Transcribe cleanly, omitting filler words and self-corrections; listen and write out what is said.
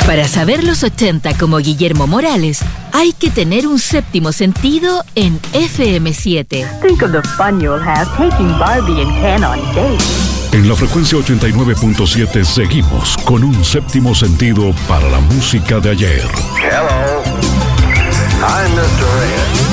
Para saber los 80 como Guillermo Morales, hay que tener un séptimo sentido en FM7. Think of the fun you'll have taking Barbie and Ken on dates. En la frecuencia 89.7 seguimos con un séptimo sentido para la música de ayer. Hello, I'm Mr. Red.